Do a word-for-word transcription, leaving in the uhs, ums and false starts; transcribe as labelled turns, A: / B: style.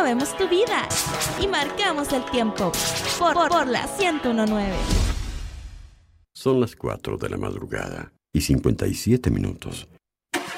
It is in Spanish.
A: movemos tu vida y marcamos el tiempo por, por, por la ciento uno punto nueve.
B: Son las cuatro de la madrugada y cincuenta y siete minutos.